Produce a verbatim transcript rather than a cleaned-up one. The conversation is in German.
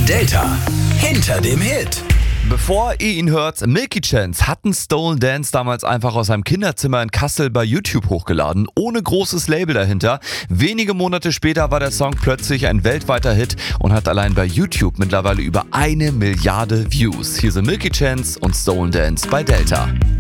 Delta hinter dem Hit. Bevor ihr ihn hört, Milky Chance hatten Stolen Dance damals einfach aus seinem Kinderzimmer in Kassel bei YouTube hochgeladen, ohne großes Label dahinter. Wenige Monate später war der Song plötzlich ein weltweiter Hit und hat allein bei YouTube mittlerweile über eine Milliarde Views. Hier sind Milky Chance und Stolen Dance bei Delta.